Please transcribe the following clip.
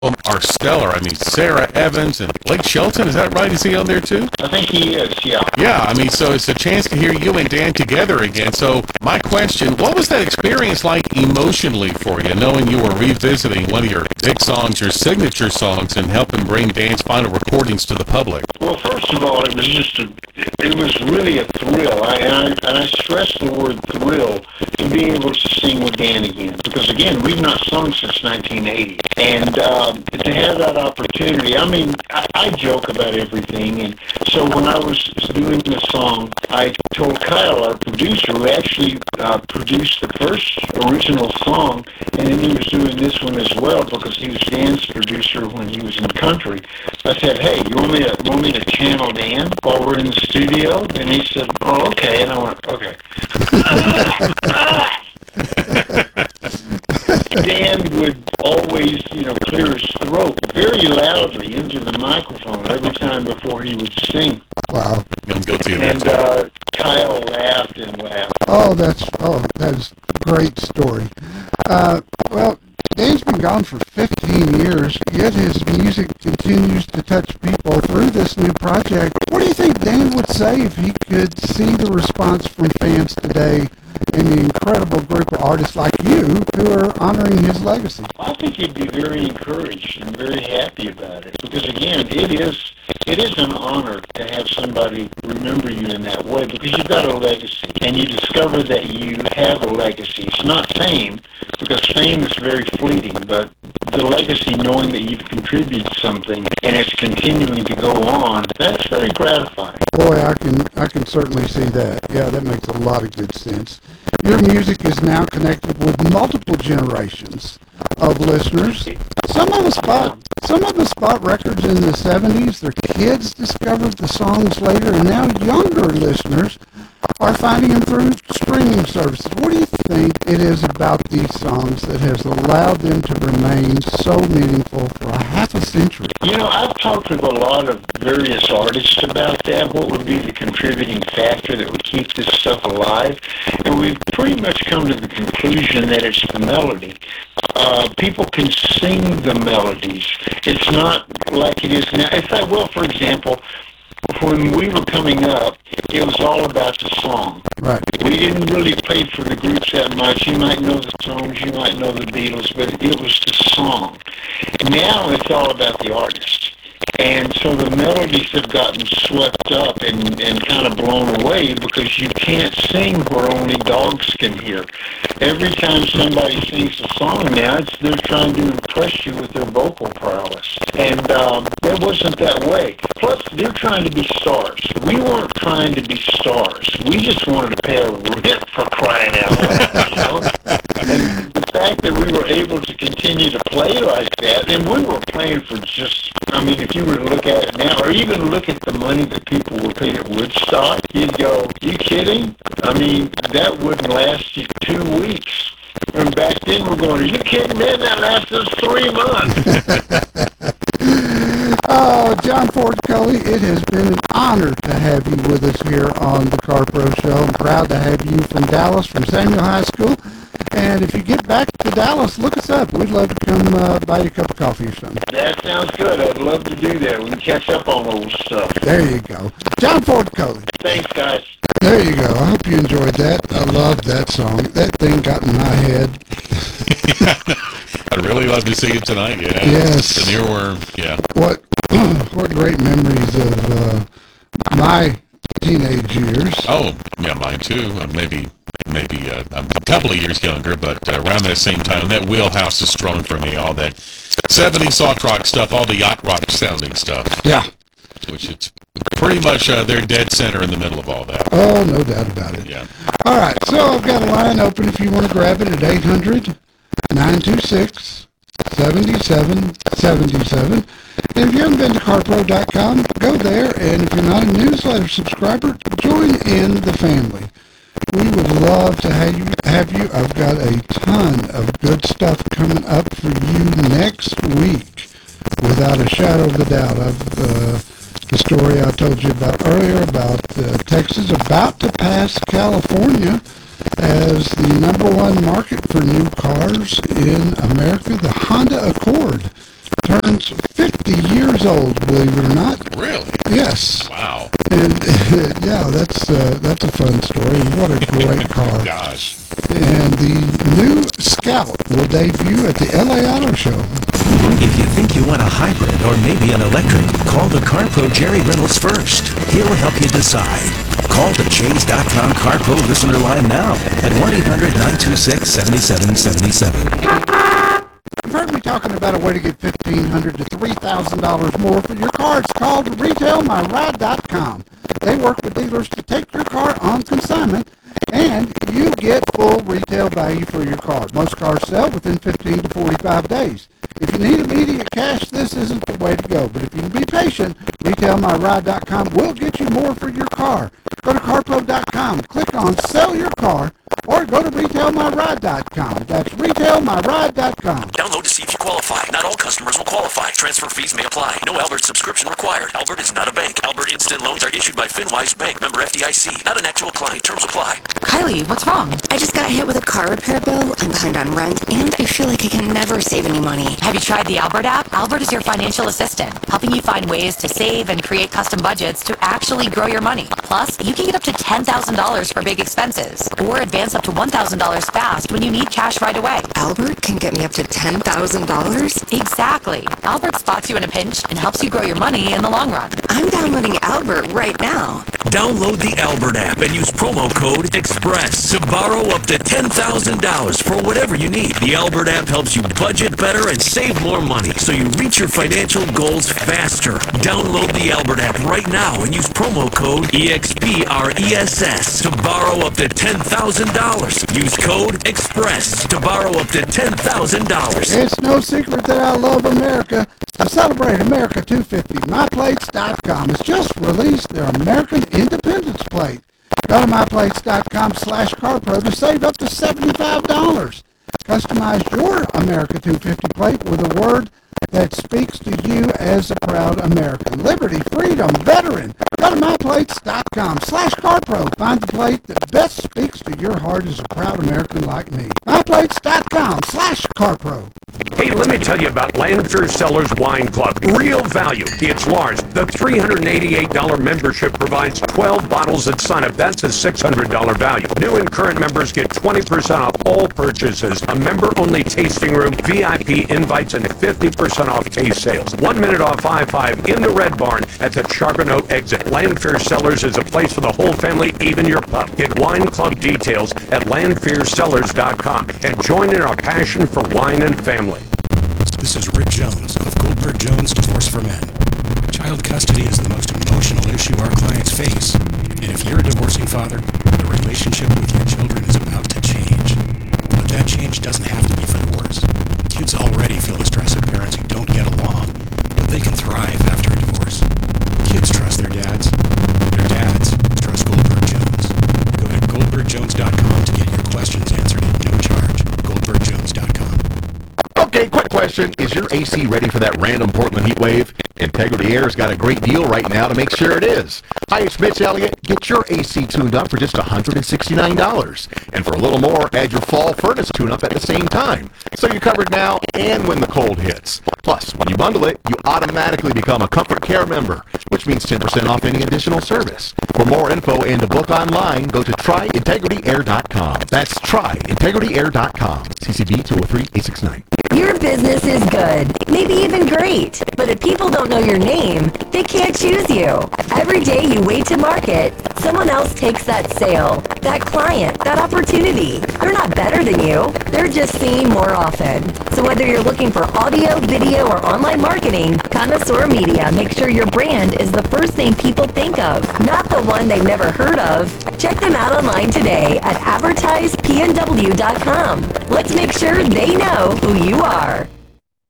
are stellar. I mean, Sarah Evans and Blake Shelton, is that right? Is he on there too? I think he is, yeah. Yeah, I mean, so it's a chance to hear you and Dan together again. So my question, what was that experience like emotionally for you, knowing you were revisiting one of your big songs, your signature songs, and helping bring Dan's final recordings to the public? Well, first of all, it was really a thrill. And I stress the word thrill to be able to sing with Dan again. Because again, we've not sung since 1980. And to have that opportunity, I mean, I joke about everything. And so when I was doing the song, I told Kyle, our producer, who actually produced the first original song, and then he was doing this one as well because he was Dan's producer when he was in country. I said, hey, you want me to channel Dan while we're in the studio? And he said, oh, okay. And I went, okay. Dan would always, clear his throat very loudly into the microphone every time before he would sing. Wow. I'm guilty of that. And Kyle laughed and laughed. That's a great story. Well, Dan's been gone for 15 years, yet his music continues to touch people through this new project. What do you think Dan would say if he could see the response from fans today and the incredible group of artists like you who are honoring his legacy? I think he'd be very encouraged and very happy about it because, again, it is an honor to have somebody remember you in that way because you've got a legacy and you discover that you have a legacy. It's not fame because fame is very fleeting, but the legacy, knowing that you've contributed something and it's continuing to go on, that's very gratifying. Boy, I can certainly see that. Yeah, that makes a lot of good sense. Your music is now connected with multiple generations of listeners. Some of us bought records in the 70s. Their kids discovered the songs later, and now younger listeners are finding them through streaming services. What do you think it is about these songs that has allowed them to remain so meaningful for a half a century? I've talked with a lot of various artists about that, what would be the contributing factor that would keep this stuff alive, and we've pretty much come to the conclusion that it's the melody. People can sing the melodies. It's not like it is now. It's like, well, for example, when we were coming up, it was all about the song. Right. We didn't really play for the groups that much. You might know the songs, you might know the Beatles, but it was the song. Now it's all about the artist. And so the melodies have gotten swept up and kind of blown away because you can't sing where only dogs can hear. Every time somebody sings a song now, they're trying to impress you with their vocal prowess. And it wasn't that way. Plus, they're trying to be stars. We weren't trying to be stars. We just wanted to pay a rent for crying out loud, And the fact that we were able to continue to play like that, and we were playing for if you were to look at it now, or even look at the money that people were paid at Woodstock, you'd go, you kidding? That wouldn't last you 2 weeks. And back then we're going, are you kidding, man? That lasted us 3 months. Oh, John Ford Cully, it has been an honor to have you with us here on the Car Pro Show. I'm proud to have you from Dallas, from Samuel High School. And if you get back to Dallas, look us up. We'd love to come buy you a cup of coffee or something. That sounds good. I'd love to do that. We can catch up on old stuff. There you go. John Ford Cully. Thanks, guys. There you go. I hope you enjoyed that. I love that song. That thing got in my head. I'd really love to see it tonight, yeah. Yes. The earworm, yeah. What great memories of my teenage years. Oh, yeah, mine too. Maybe I'm a couple of years younger, but around that same time, that wheelhouse is strong for me. All that 70s soft rock stuff, all the yacht rock sounding stuff. Yeah. Which it's pretty much they're dead center in the middle of all that. Oh, no doubt about it. Yeah. All right, so I've got a line open if you want to grab it at 800-926-7777. And if you haven't been to carpro.com, go there. And if you're not a newsletter subscriber, join in the family. We would love to have you. I've got a ton of good stuff coming up for you next week, without a shadow of a doubt. The story I told you about earlier about Texas about to pass California as the number one market for new cars in America. The Honda Accord turns 50 years old, believe it or not. Really? Yes. Wow. And yeah, that's a fun story. What a great car. Gosh. And the new Scout will debut at the LA Auto Show. If you think you want a hybrid or maybe an electric, call the CarPro Jerry Reynolds first. He'll help you decide. Call the Chase.com CarPro listener line now at 1-800-926-7777. You've heard me talking about a way to get $1,500 to $3,000 more for your car. It's called RetailMyRide.com. They work with dealers to take your car on consignment, and you get full retail value for your car. Most cars sell within 15 to 45 days. If you need immediate cash, this isn't the way to go. But if you can be patient, RetailMyRide.com will get you more for your car. Go to CarPro.com, click on Sell Your Car, or go to RetailMyRide.com. That's RetailMyRide.com. Download to see if you qualify. Not all customers will qualify. Transfer fees may apply. No Albert subscription required. Albert is not a bank. Albert Instant Loans are issued by FinWise Bank, member FDIC. Not an actual client. Terms apply. Kylie, what's wrong? I just got hit with a car repair bill. I'm behind on rent, and I feel like I can never save any money. Have you tried the Albert app? Albert is your financial assistant, helping you find ways to save and create custom budgets to actually grow your money. Plus, you can get up to $10,000 for big expenses, or advance up to $1,000 fast when you need cash right away. Albert can get me up to $10,000? Exactly. Albert spots you in a pinch and helps you grow your money in the long run. I'm downloading Albert right now. Download the Albert app and use promo code EXPRESS to borrow up to $10,000 for whatever you need. The Albert app helps you budget better and save more money so you reach your financial goals faster. Download the Albert app right now and use promo code EXPRESS to borrow up to $10,000. Use code EXPRESS to borrow up to $10,000. It's no secret that I love America. To celebrate America 250, MyPlates.com has just released their American Independence Plate. Go to MyPlates.com/CarPro to save up to $75. Customize your America 250 plate with a word that speaks to you as a proud American. Liberty, freedom, veteran. Go to MyPlates.com/CarPro. Find the plate that best speaks to your heart as a proud American like me. MyPlates.com/CarPro. Hey, let me tell you about Lanfear Cellars Wine Club. Real value. It's large. The $388 membership provides 12 bottles at sign-up. That's a $600 value. New and current members get 20% off all purchases, a member-only tasting room, VIP invites, and 50% off taste sales. 1 minute off I-5 in the Red Barn at the Charbonneau exit. Lanfear Cellars is a place for the whole family, even your pup. Get wine club details at LanfearCellars.com and join in our passion for wine and family. This is Rick Jones of Goldberg Jones Divorce for Men. Child custody is the most emotional issue our clients face. And if you're a divorcing father, the relationship with your children is about to change. But that change doesn't have to be for the worse. Kids already feel the stress of parents who don't get along, but they can thrive after a divorce. Kids trust their dads. Their dads trust Goldberg Jones. Go to GoldbergJones.com to get your questions answered at no charge. GoldbergJones.com. Okay, quick question. Is your AC ready for that random Portland heat wave? Integrity Air's got a great deal right now to make sure it is. Hi, it's Mitch Elliott. Get your AC tuned up for just $169. And for a little more, add your fall furnace tune-up at the same time. So you're covered now and when the cold hits. Plus, when you bundle it, you automatically become a Comfort Care member, which means 10% off any additional service. For more info and to book online, go to tryintegrityair.com. That's tryintegrityair.com. CCB 203-869. Your business is good, maybe even great, but if people don't know your name, they can't choose you. Every day you wait to market, someone else takes that sale, that client, that opportunity. They're not better than you, they're just seen more often. So whether you're looking for audio, video, or online marketing, Connoisseur Media makes sure your brand is the first thing people think of, not the one they've never heard of. Check them out online today at advertisepnw.com. Let's make sure they know who you are.